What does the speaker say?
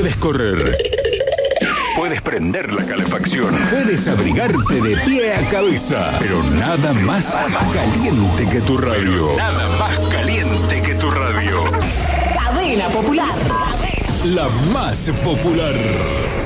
Puedes correr. Puedes prender la calefacción. Puedes abrigarte de pie a cabeza. Pero nada más caliente que tu radio. Nada más caliente que tu radio. Cadena Popular. La más popular.